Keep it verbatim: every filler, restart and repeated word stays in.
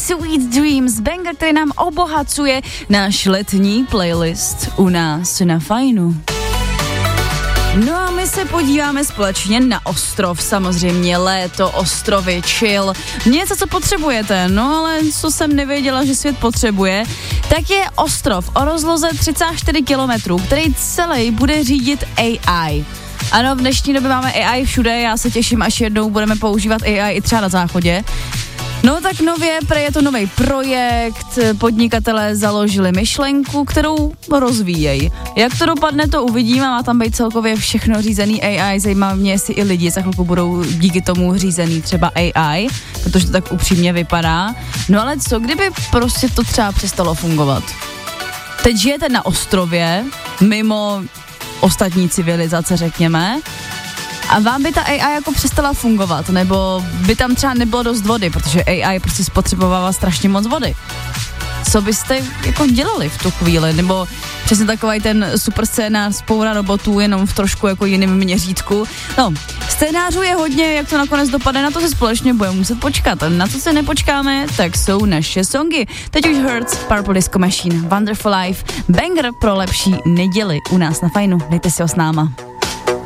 Sweet Dreams, banger, který nám obohacuje náš letní playlist u nás na Fajnu. No a my se podíváme společně na ostrov, samozřejmě léto, ostrovy, chill, něco, co potřebujete, no ale co jsem nevěděla, že svět potřebuje, tak je ostrov o rozloze třicet čtyři kilometrů, který celý bude řídit A I. Ano, v dnešní době máme A I všude, já se těším, až jednou budeme používat A I i třeba na záchodě. No tak nově, prej je to nový projekt, podnikatelé založili myšlenku, kterou rozvíjejí. Jak to dopadne, to uvidíme, má tam být celkově všechno řízený A I, zajímá mě, jestli i lidi za chvilku budou díky tomu řízený třeba A I, protože to tak upřímně vypadá. No ale co, kdyby prostě to třeba přestalo fungovat? Teď žijete na ostrově, mimo ostatní civilizace, řekněme, a vám by ta A I jako přestala fungovat, nebo by tam třeba nebylo dost vody, protože A I prostě spotřebovává strašně moc vody. Co byste jako dělali v tu chvíli, nebo přesně takový ten super scénář spoura robotů, jenom v trošku jako jiném měřítku. No, scénářů je hodně, jak to nakonec dopadne, na to se společně budeme muset počkat. Na co se nepočkáme, tak jsou naše songy. Teď už Hurts, Purple Disco Machine, Wonderful Life, banger pro lepší neděli u nás na Fajnu. Dejte si ho s náma.